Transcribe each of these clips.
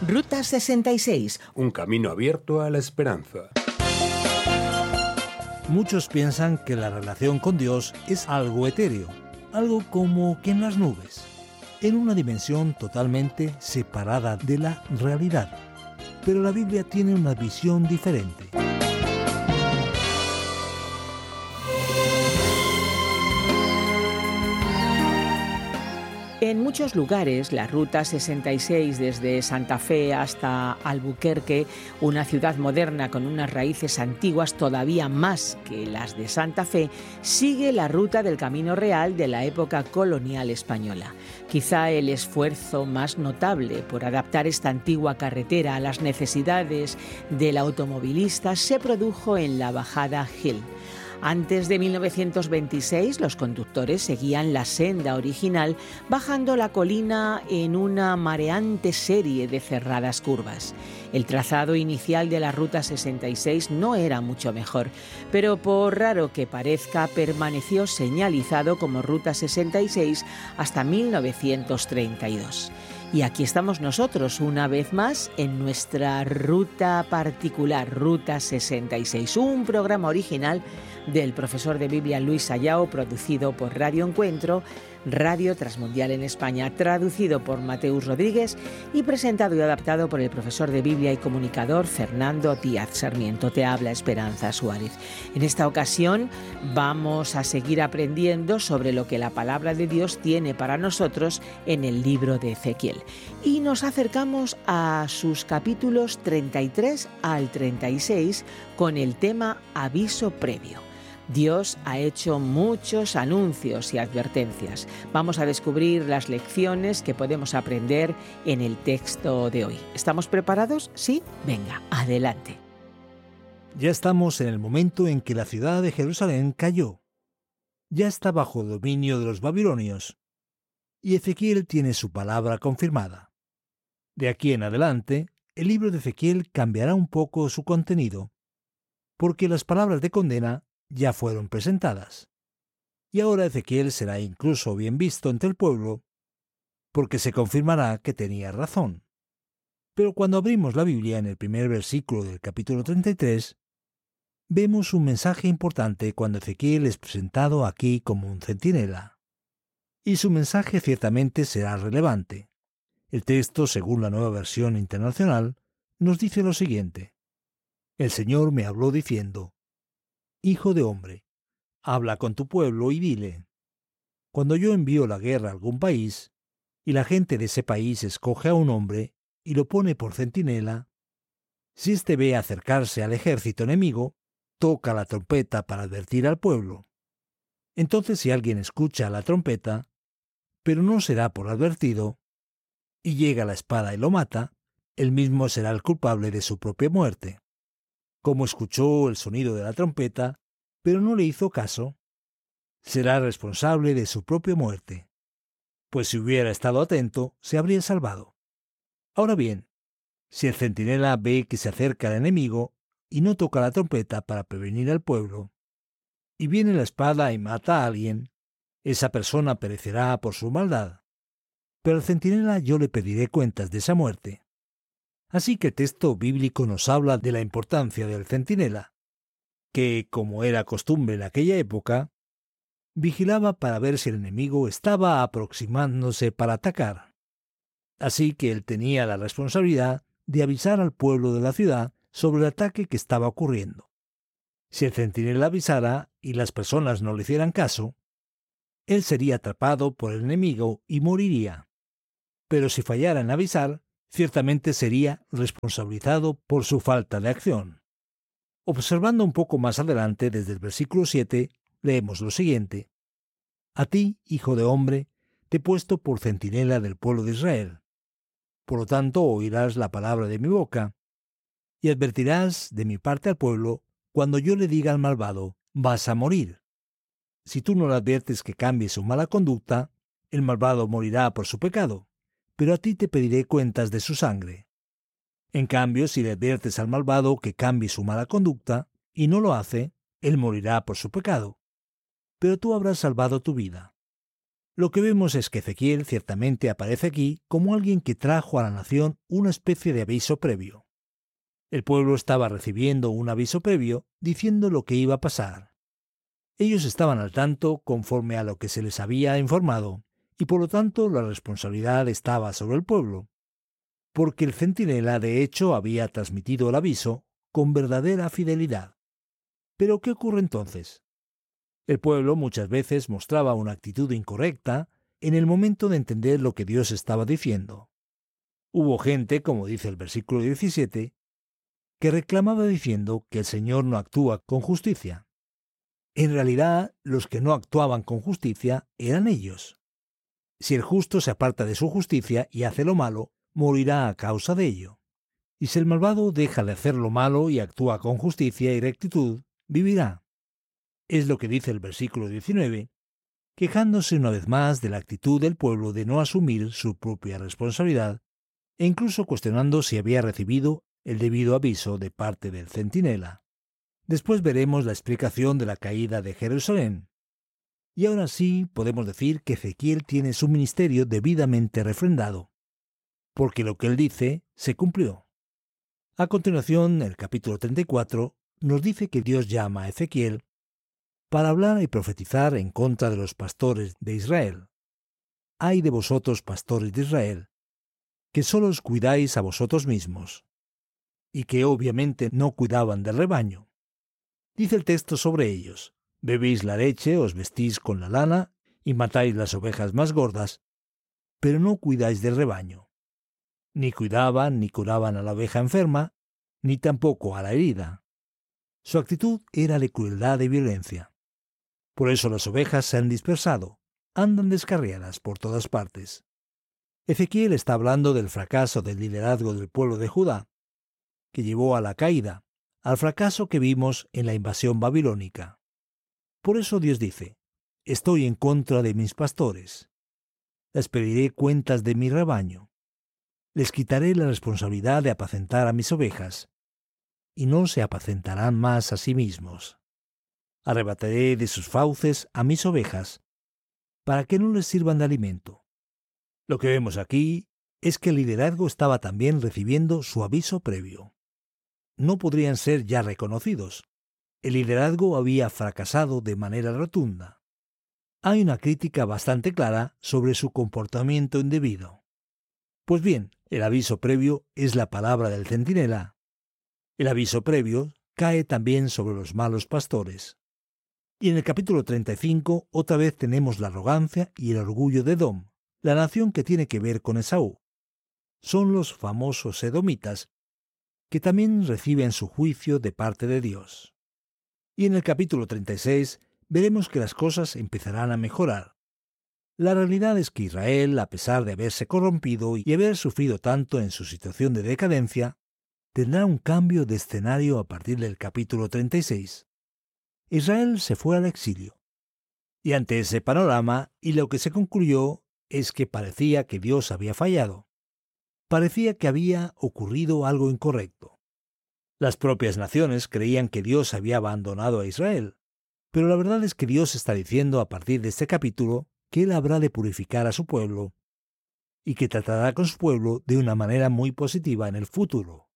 Ruta 66. Un camino abierto a la esperanza. Muchos piensan que la relación con Dios es algo etéreo, algo como que en las nubes, en una dimensión totalmente separada de la realidad. Pero la Biblia tiene una visión diferente. En muchos lugares, la Ruta 66 desde Santa Fe hasta Albuquerque, una ciudad moderna con unas raíces antiguas todavía más que las de Santa Fe, sigue la ruta del Camino Real de la época colonial española. Quizá el esfuerzo más notable por adaptar esta antigua carretera a las necesidades del automovilista se produjo en la Bajada Hill. Antes de 1926, los conductores seguían la senda original, bajando la colina en una mareante serie de cerradas curvas. El trazado inicial de la Ruta 66 no era mucho mejor, pero por raro que parezca, permaneció señalizado como Ruta 66 hasta 1932. Y aquí estamos nosotros una vez más en nuestra ruta particular, Ruta 66, un programa original del profesor de Biblia Luis Sayao, producido por Radio Encuentro, Radio Transmundial en España, traducido por Mateus Rodríguez y presentado y adaptado por el profesor de Biblia y comunicador Fernando Díaz Sarmiento. Te habla Esperanza Suárez. En esta ocasión vamos a seguir aprendiendo sobre lo que la palabra de Dios tiene para nosotros en el libro de Ezequiel. Y nos acercamos a sus capítulos 33 al 36 con el tema Aviso Previo. Dios ha hecho muchos anuncios y advertencias. Vamos a descubrir las lecciones que podemos aprender en el texto de hoy. ¿Estamos preparados? ¿Sí? Venga, adelante. Ya estamos en el momento en que la ciudad de Jerusalén cayó. Ya está bajo dominio de los babilonios. Y Ezequiel tiene su palabra confirmada. De aquí en adelante, el libro de Ezequiel cambiará un poco su contenido, porque las palabras de condena ya fueron presentadas. Y ahora Ezequiel será incluso bien visto entre el pueblo, porque se confirmará que tenía razón. Pero cuando abrimos la Biblia en el primer versículo del capítulo 33, vemos un mensaje importante cuando Ezequiel es presentado aquí como un centinela. Y su mensaje ciertamente será relevante. El texto, según la Nueva Versión Internacional, nos dice lo siguiente: El Señor me habló diciendo: Hijo de hombre, habla con tu pueblo y dile: cuando yo envío la guerra a algún país, y la gente de ese país escoge a un hombre y lo pone por centinela, si éste ve acercarse al ejército enemigo, toca la trompeta para advertir al pueblo. Entonces, si alguien escucha la trompeta, pero no será por advertido, y llega la espada y lo mata, él mismo será el culpable de su propia muerte. Como escuchó el sonido de la trompeta, pero no le hizo caso, será responsable de su propia muerte, pues si hubiera estado atento, se habría salvado. Ahora bien, si el centinela ve que se acerca el enemigo y no toca la trompeta para prevenir al pueblo, y viene la espada y mata a alguien, esa persona perecerá por su maldad. Pero al centinela yo le pediré cuentas de esa muerte. Así que el texto bíblico nos habla de la importancia del centinela, que, como era costumbre en aquella época, vigilaba para ver si el enemigo estaba aproximándose para atacar. Así que él tenía la responsabilidad de avisar al pueblo de la ciudad sobre el ataque que estaba ocurriendo. Si el centinela avisara y las personas no le hicieran caso, él sería atrapado por el enemigo y moriría. Pero si fallara en avisar, ciertamente sería responsabilizado por su falta de acción. Observando un poco más adelante, desde el versículo 7, leemos lo siguiente: A ti, hijo de hombre, te he puesto por centinela del pueblo de Israel. Por lo tanto, oirás la palabra de mi boca, y advertirás de mi parte al pueblo cuando yo le diga al malvado: vas a morir. Si tú no le adviertes que cambie su mala conducta, el malvado morirá por su pecado, pero a ti te pediré cuentas de su sangre. En cambio, si le adviertes al malvado que cambie su mala conducta, y no lo hace, él morirá por su pecado, pero tú habrás salvado tu vida. Lo que vemos es que Ezequiel ciertamente aparece aquí como alguien que trajo a la nación una especie de aviso previo. El pueblo estaba recibiendo un aviso previo diciendo lo que iba a pasar. Ellos estaban al tanto conforme a lo que se les había informado, y por lo tanto la responsabilidad estaba sobre el pueblo, porque el centinela de hecho había transmitido el aviso con verdadera fidelidad. Pero ¿qué ocurre entonces? El pueblo muchas veces mostraba una actitud incorrecta en el momento de entender lo que Dios estaba diciendo. Hubo gente, como dice el versículo 17, que reclamaba diciendo que el Señor no actúa con justicia. En realidad, los que no actuaban con justicia eran ellos. Si el justo se aparta de su justicia y hace lo malo, morirá a causa de ello. Y si el malvado deja de hacer lo malo y actúa con justicia y rectitud, vivirá. Es lo que dice el versículo 19, quejándose una vez más de la actitud del pueblo de no asumir su propia responsabilidad e incluso cuestionando si había recibido el debido aviso de parte del centinela. Después veremos la explicación de la caída de Jerusalén. Y ahora sí podemos decir que Ezequiel tiene su ministerio debidamente refrendado, porque lo que él dice se cumplió. A continuación, el capítulo 34 nos dice que Dios llama a Ezequiel para hablar y profetizar en contra de los pastores de Israel. Ay de vosotros, pastores de Israel, que solo os cuidáis a vosotros mismos, y que obviamente no cuidaban del rebaño. Dice el texto sobre ellos: bebéis la leche, os vestís con la lana y matáis las ovejas más gordas, pero no cuidáis del rebaño. Ni cuidaban ni curaban a la oveja enferma, ni tampoco a la herida. Su actitud era de crueldad y violencia. Por eso las ovejas se han dispersado, andan descarriadas por todas partes. Ezequiel está hablando del fracaso del liderazgo del pueblo de Judá, que llevó a la caída, al fracaso que vimos en la invasión babilónica. Por eso Dios dice: estoy en contra de mis pastores. Les pediré cuentas de mi rebaño. Les quitaré la responsabilidad de apacentar a mis ovejas, y no se apacentarán más a sí mismos. Arrebataré de sus fauces a mis ovejas, para que no les sirvan de alimento. Lo que vemos aquí es que el liderazgo estaba también recibiendo su aviso previo. No podrían ser ya reconocidos. El liderazgo había fracasado de manera rotunda. Hay una crítica bastante clara sobre su comportamiento indebido. Pues bien, el aviso previo es la palabra del centinela. El aviso previo cae también sobre los malos pastores. Y en el capítulo 35 otra vez tenemos la arrogancia y el orgullo de Edom, la nación que tiene que ver con Esaú. Son los famosos edomitas, que también reciben su juicio de parte de Dios. Y en el capítulo 36 veremos que las cosas empezarán a mejorar. La realidad es que Israel, a pesar de haberse corrompido y haber sufrido tanto en su situación de decadencia, tendrá un cambio de escenario a partir del capítulo 36. Israel se fue al exilio. Y ante ese panorama, y lo que se concluyó es que parecía que Dios había fallado. Parecía que había ocurrido algo incorrecto. Las propias naciones creían que Dios había abandonado a Israel, pero la verdad es que Dios está diciendo a partir de este capítulo que Él habrá de purificar a su pueblo y que tratará con su pueblo de una manera muy positiva en el futuro.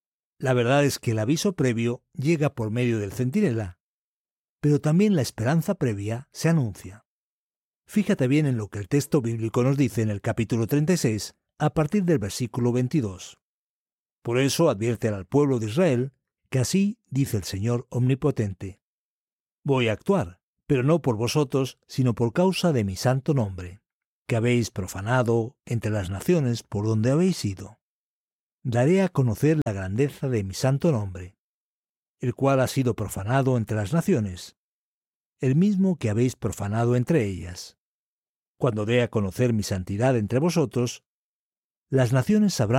La verdad es que el aviso previo llega por medio del centinela, pero también la esperanza previa se anuncia. Fíjate bien en lo que el texto bíblico nos dice en el capítulo 36, a partir del versículo 22. Por eso advierte al pueblo de Israel que así dice el Señor Omnipotente: voy a actuar, pero no por vosotros, sino por causa de mi santo nombre, que habéis profanado entre las naciones por donde habéis ido. Daré a conocer la grandeza de mi santo nombre, el cual ha sido profanado entre las naciones, el mismo que habéis profanado entre ellas. Cuando dé a conocer mi santidad entre vosotros, las naciones sabrán